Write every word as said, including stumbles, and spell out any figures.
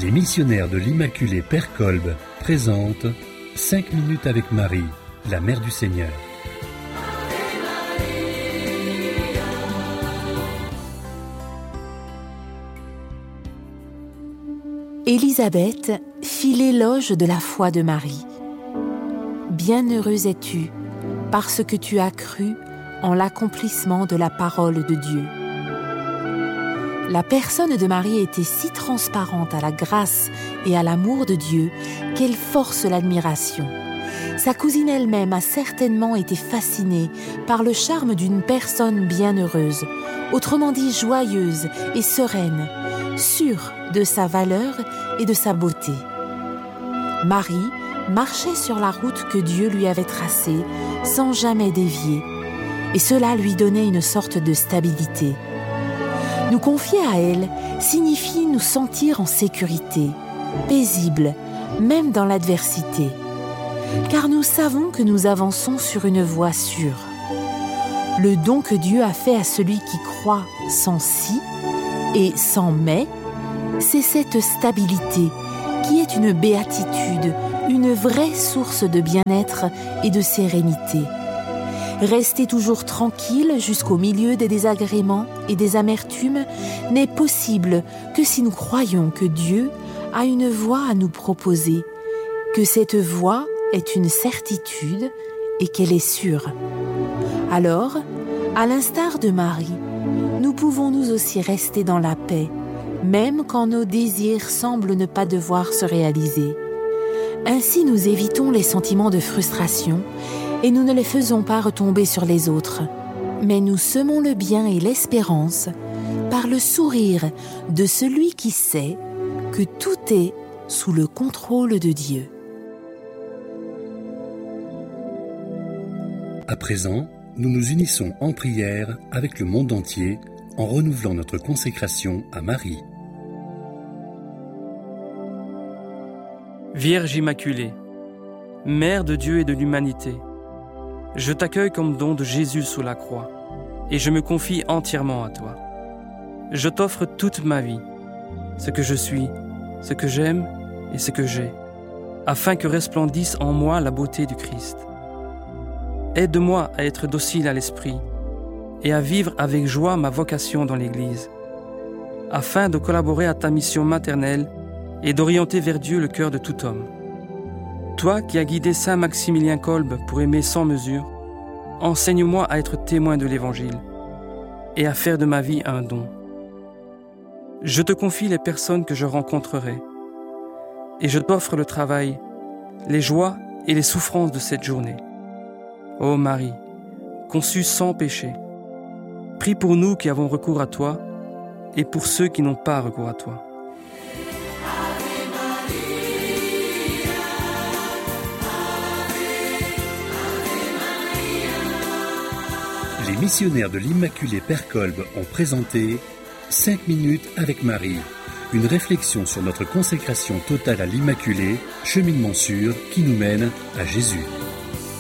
Les missionnaires de l'Immaculée Père Kolb présentent cinq minutes avec Marie, la Mère du Seigneur. Élisabeth fit l'éloge de la foi de Marie. Bienheureuse es-tu, parce que tu as cru en l'accomplissement de la parole de Dieu. La personne de Marie était si transparente à la grâce et à l'amour de Dieu qu'elle force l'admiration. Sa cousine elle-même a certainement été fascinée par le charme d'une personne bienheureuse, autrement dit joyeuse et sereine, sûre de sa valeur et de sa beauté. Marie marchait sur la route que Dieu lui avait tracée sans jamais dévier, et cela lui donnait une sorte de stabilité. Nous confier à elle signifie nous sentir en sécurité, paisible, même dans l'adversité, car nous savons que nous avançons sur une voie sûre. Le don que Dieu a fait à celui qui croit sans si et sans mais, c'est cette stabilité qui est une béatitude, une vraie source de bien-être et de sérénité. Rester toujours tranquille jusqu'au milieu des désagréments et des amertumes n'est possible que si nous croyons que Dieu a une voie à nous proposer, que cette voie est une certitude et qu'elle est sûre. Alors, à l'instar de Marie, nous pouvons nous aussi rester dans la paix, même quand nos désirs semblent ne pas devoir se réaliser. Ainsi, nous évitons les sentiments de frustration et nous ne les faisons pas retomber sur les autres, mais nous semons le bien et l'espérance par le sourire de celui qui sait que tout est sous le contrôle de Dieu. À présent, nous nous unissons en prière avec le monde entier en renouvelant notre consécration à Marie. Vierge Immaculée, Mère de Dieu et de l'humanité, je t'accueille comme don de Jésus sous la croix et je me confie entièrement à toi. Je t'offre toute ma vie, ce que je suis, ce que j'aime et ce que j'ai, afin que resplendisse en moi la beauté du Christ. Aide-moi à être docile à l'esprit et à vivre avec joie ma vocation dans l'Église, afin de collaborer à ta mission maternelle et d'orienter vers Dieu le cœur de tout homme. Toi qui as guidé Saint Maximilien Kolb pour aimer sans mesure, enseigne-moi à être témoin de l'Évangile et à faire de ma vie un don. Je te confie les personnes que je rencontrerai et je t'offre le travail, les joies et les souffrances de cette journée. Ô Marie, conçue sans péché, prie pour nous qui avons recours à toi et pour ceux qui n'ont pas recours à toi. Les missionnaires de l'Immaculée Père Kolb ont présenté cinq minutes avec Marie, une réflexion sur notre consécration totale à l'Immaculée, cheminement sûr qui nous mène à Jésus.